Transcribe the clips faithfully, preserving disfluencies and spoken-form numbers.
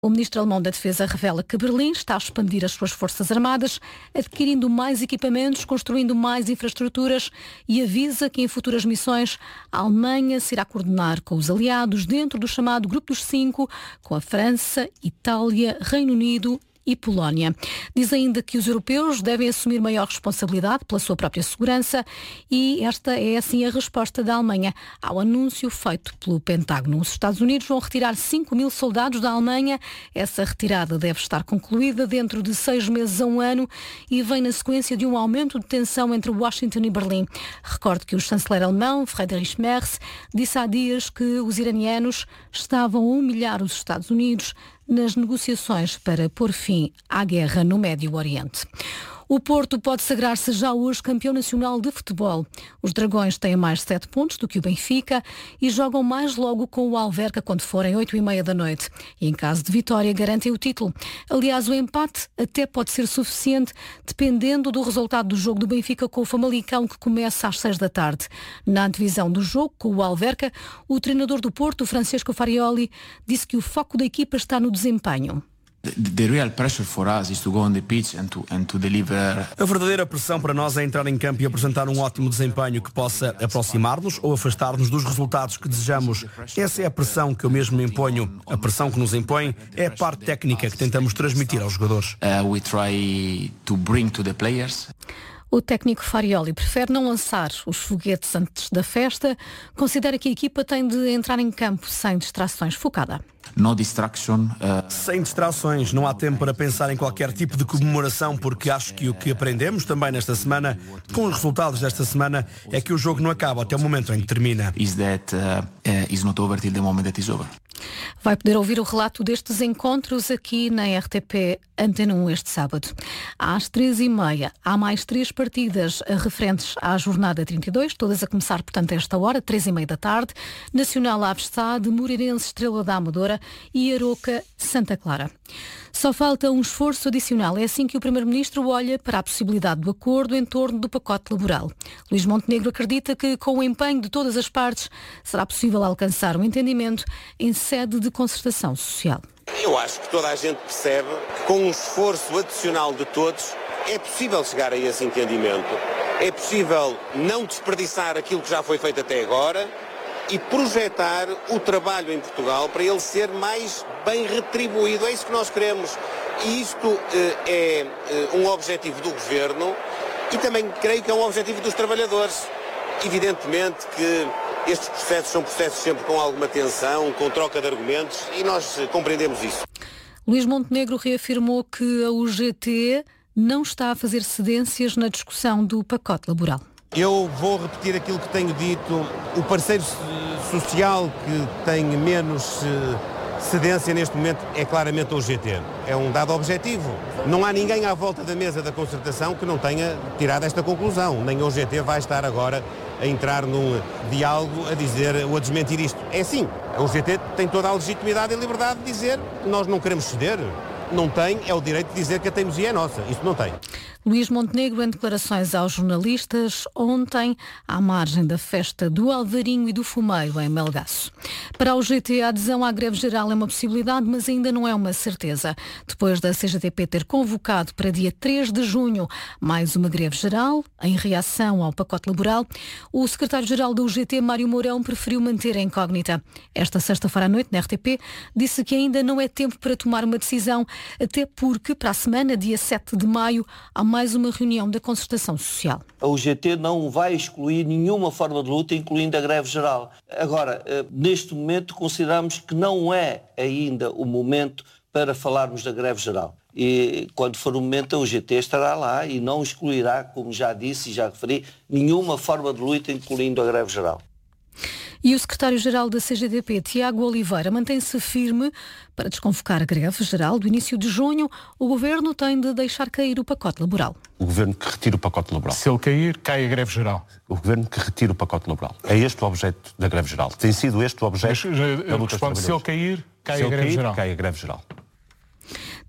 O ministro alemão da Defesa revela que Berlim está a expandir as suas forças armadas, adquirindo mais equipamentos, construindo mais infraestruturas e avisa que em futuras missões a Alemanha se irá coordenar com os aliados dentro do chamado Grupo dos Cinco, com a França, Itália, Reino Unido e Polónia. Diz ainda que os europeus devem assumir maior responsabilidade pela sua própria segurança e esta é assim a resposta da Alemanha ao anúncio feito pelo Pentágono. Os Estados Unidos vão retirar cinco mil soldados da Alemanha. Essa retirada deve estar concluída dentro de seis meses a um ano e vem na sequência de um aumento de tensão entre Washington e Berlim. Recordo que o chanceler alemão, Friedrich Merz, disse há dias que os iranianos estavam a humilhar os Estados Unidos nas negociações para pôr fim à guerra no Médio Oriente. O Porto pode sagrar-se já hoje campeão nacional de futebol. Os Dragões têm mais sete pontos do que o Benfica e jogam mais logo com o Alverca quando forem oito e meia da noite. E em caso de vitória garantem o título. Aliás, o empate até pode ser suficiente dependendo do resultado do jogo do Benfica com o Famalicão que começa às seis da tarde. Na antevisão do jogo com o Alverca, o treinador do Porto, Francesco Farioli, disse que o foco da equipa está no desempenho. The real pressure for us is to go on the pitch and to and to deliver. A verdadeira pressão para nós é entrar em campo e apresentar um ótimo desempenho que possa aproximar-nos ou afastar-nos dos resultados que desejamos. Essa é a pressão que eu mesmo me imponho. A pressão que nos impõe é a parte técnica que tentamos transmitir aos jogadores. Uh, we try to bring to the players. O técnico Farioli prefere não lançar os foguetes antes da festa. Considera que a equipa tem de entrar em campo sem distrações, focada. No distraction, uh... Sem distrações, não há tempo para pensar em qualquer tipo de comemoração, porque acho que o que aprendemos também nesta semana, com os resultados desta semana, é que o jogo não acaba até o momento em que termina. Is that uh, uh, is not over till the moment that is over. Vai poder ouvir o relato destes encontros aqui na R T P Antena um este sábado. Às três e meia há mais três partidas referentes à jornada trinta e dois, todas a começar, portanto, a esta hora, três e meia da tarde. Nacional Aves Sá, de Moreirense Estrela da Amadora e Aroca Santa Clara. Só falta um esforço adicional. É assim que o Primeiro-Ministro olha para a possibilidade do acordo em torno do pacote laboral. Luís Montenegro acredita que, com o empenho de todas as partes, será possível alcançar um entendimento em sede de concertação social. Eu acho que toda a gente percebe que, com um esforço adicional de todos, é possível chegar a esse entendimento. É possível não desperdiçar aquilo que já foi feito até agora e projetar o trabalho em Portugal para ele ser mais bem retribuído. É isso que nós queremos. E isto eh, é eh, um objetivo do Governo e também creio que é um objetivo dos trabalhadores. Evidentemente que estes processos são processos sempre com alguma tensão, com troca de argumentos e nós eh, compreendemos isso. Luís Montenegro reafirmou que a U G T não está a fazer cedências na discussão do pacote laboral. Eu vou repetir aquilo que tenho dito. O parceiro social que tem menos cedência neste momento é claramente a U G T. É um dado objetivo. Não há ninguém à volta da mesa da concertação que não tenha tirado esta conclusão. Nem a U G T vai estar agora a entrar num diálogo a dizer ou a desmentir isto. É sim, a U G T tem toda a legitimidade e liberdade de dizer que nós não queremos ceder. Não tem é o direito de dizer que a teimosia é nossa. Isso não tem. Luís Montenegro, em declarações aos jornalistas ontem, à margem da festa do Alvarinho e do Fumeiro, em Melgaço. Para a U G T, a adesão à greve geral é uma possibilidade, mas ainda não é uma certeza. Depois da C G T P ter convocado para dia três de junho mais uma greve geral, em reação ao pacote laboral, o secretário-geral da U G T, Mário Mourão, preferiu manter a incógnita. Esta sexta-feira à noite, na R T P, disse que ainda não é tempo para tomar uma decisão, até porque, para a semana, dia sete de maio, há mais uma reunião da concertação social. A U G T não vai excluir nenhuma forma de luta, incluindo a greve geral. Agora, neste momento, consideramos que não é ainda o momento para falarmos da greve geral. E quando for o momento, a U G T estará lá e não excluirá, como já disse e já referi, nenhuma forma de luta, incluindo a greve geral. E o secretário-geral da C G T P, Tiago Oliveira, mantém-se firme para desconvocar a greve geral do início de junho. O Governo tem de deixar cair o pacote laboral. O Governo que retira o pacote laboral. Se ele cair, cai a greve geral. O Governo que retira o pacote laboral. É este o objeto da greve geral. Tem sido este o objeto Mas, da luta dos trabalhadores. Se ele cair, cai Se a greve cair, geral. cai a greve geral.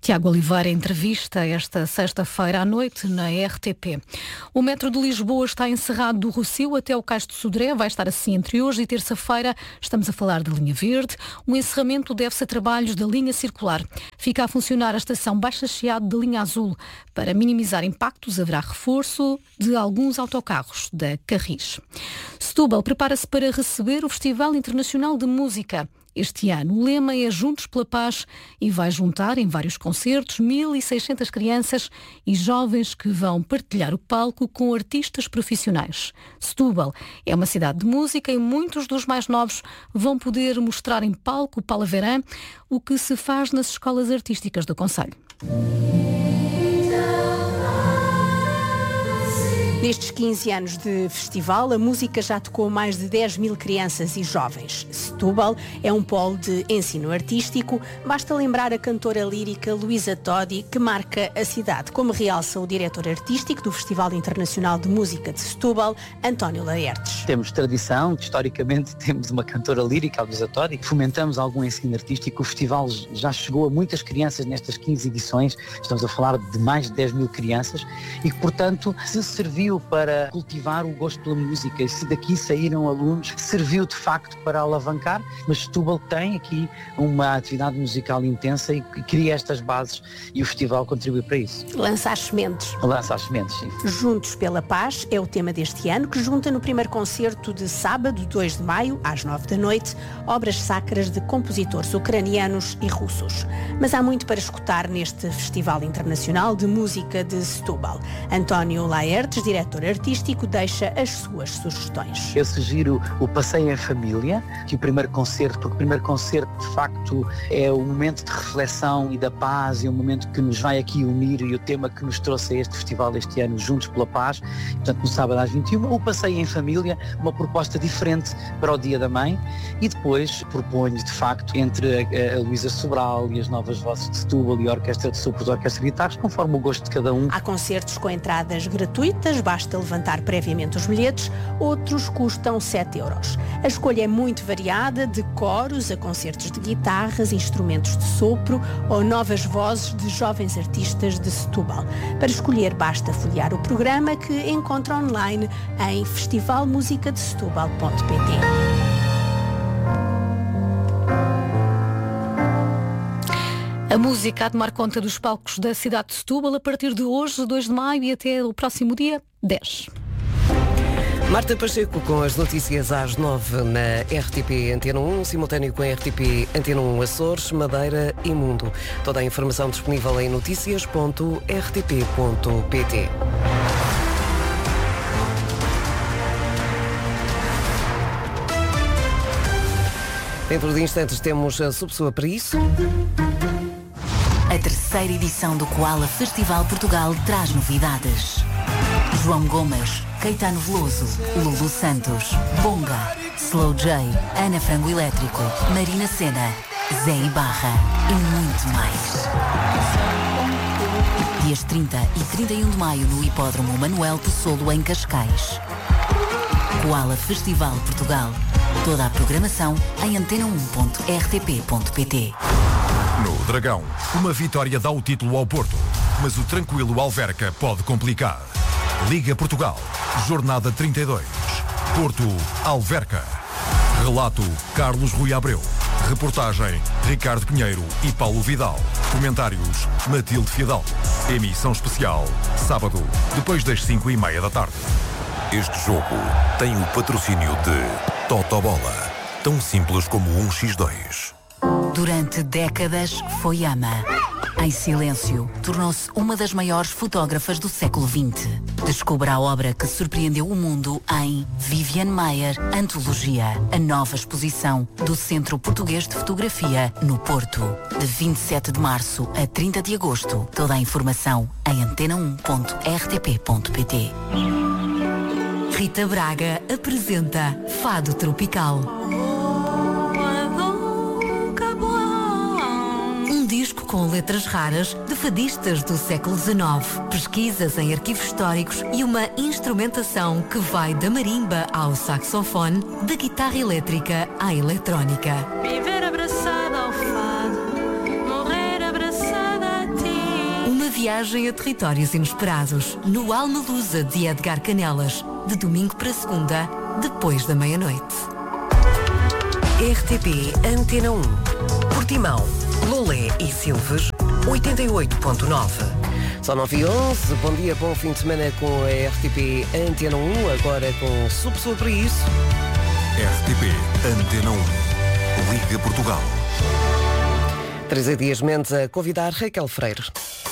Tiago Oliveira, entrevista esta sexta-feira à noite na R T P. O metro de Lisboa está encerrado do Rossio até o Cais de Sodré. Vai estar assim entre hoje e terça-feira. Estamos a falar da linha verde. O encerramento deve-se a trabalhos da linha circular. Fica a funcionar a estação Baixa Chiado da linha azul. Para minimizar impactos, haverá reforço de alguns autocarros da Carris. Setúbal prepara-se para receber o Festival Internacional de Música. Este ano o lema é Juntos pela Paz e vai juntar em vários concertos mil e seiscentas crianças e jovens que vão partilhar o palco com artistas profissionais. Setúbal é uma cidade de música e muitos dos mais novos vão poder mostrar em palco o Palaverã, o que se faz nas escolas artísticas do concelho. Nestes quinze anos de festival, a música já tocou mais de dez mil crianças e jovens. Setúbal é um polo de ensino artístico. Basta lembrar a cantora lírica Luísa Todi, que marca a cidade, como realça o diretor artístico do Festival Internacional de Música de Setúbal, António Laertes. Temos tradição, historicamente temos uma cantora lírica, a Luísa Todi. Fomentamos algum ensino artístico. O festival já chegou a muitas crianças nestas quinze edições. Estamos a falar de mais de dez mil crianças e que, portanto, se serviu para cultivar o gosto pela música e se daqui saíram alunos, serviu de facto para alavancar, mas Setúbal tem aqui uma atividade musical intensa e cria estas bases e o festival contribui para isso. Lança as sementes. Lança as sementes, sim. Juntos pela Paz é o tema deste ano, que junta no primeiro concerto de sábado, dois de maio, às nove da noite, obras sacras de compositores ucranianos e russos. Mas há muito para escutar neste Festival Internacional de Música de Setúbal. António Laertes, diretor artístico, deixa as suas sugestões. Eu sugiro o Passeio em Família, que o primeiro concerto, porque o primeiro concerto de facto é o momento de reflexão e da paz e o momento que nos vai aqui unir e o tema que nos trouxe a este festival este ano, Juntos pela Paz, portanto no sábado às vinte e uma, o Passeio em Família, uma proposta diferente para o Dia da Mãe e depois proponho de facto entre a, a Luísa Sobral e as novas vozes de Setúbal e a Orquestra de Sopros, a Orquestra de Guitarras, conforme o gosto de cada um. Há concertos com entradas gratuitas, basta levantar previamente os bilhetes, outros custam sete euros. A escolha é muito variada, de coros a concertos de guitarras, instrumentos de sopro ou novas vozes de jovens artistas de Setúbal. Para escolher basta folhear o programa que encontra online em festival música de setúbal ponto pt. A música há de tomar conta dos palcos da cidade de Setúbal a partir de hoje, dois de maio, e até o próximo dia dez. Marta Pacheco com as notícias às nove na R T P Antena um, simultâneo com a R T P Antena um Açores, Madeira e Mundo. Toda a informação disponível em notícias ponto r t p ponto p t. Dentro de instantes temos a subsua para isso. A terceira edição do Koala Festival Portugal traz novidades. João Gomes, Caetano Veloso, Lulu Santos, Bonga, Slow J, Ana Frango Elétrico, Marina Sena, Zé Ibarra e muito mais. Dias trinta e trinta e um de maio no Hipódromo Manuel Possolo em Cascais. Koala Festival Portugal. Toda a programação em antena um ponto r t p ponto p t. No Dragão, uma vitória dá o título ao Porto, mas o tranquilo Alverca pode complicar. Liga Portugal, jornada trinta e dois. Porto, Alverca. Relato, Carlos Rui Abreu. Reportagem, Ricardo Pinheiro e Paulo Vidal. Comentários, Matilde Fidalgo. Emissão especial, sábado, depois das cinco e meia da tarde. Este jogo tem o patrocínio de Totobola, tão simples como um por dois. Durante décadas foi ama. Em silêncio, tornou-se uma das maiores fotógrafas do século vinte. Descubra a obra que surpreendeu o mundo em Viviane Maier, Antologia, a nova exposição do Centro Português de Fotografia, no Porto. De vinte e sete de março a trinta de agosto. Toda a informação em antena um ponto r t p ponto p t. Rita Braga apresenta Fado Tropical. Um disco com letras raras de fadistas do século dezenove, pesquisas em arquivos históricos e uma instrumentação que vai da marimba ao saxofone, da guitarra elétrica à eletrónica. Viver abraçada ao fado, morrer abraçada a ti. viagem a territórios inesperados no Almelusa de Edgar Canelas, de domingo para segunda, depois da meia-noite. R T P Antena um. Portimão, Lolé e Silves, oitenta e oito ponto nove. São nove e onze, bom dia, bom fim de semana com a R T P Antena um, agora com Sub sobre isso. R T P Antena um. Liga Portugal. Teresa Dias Mendes a convidar Raquel Freire.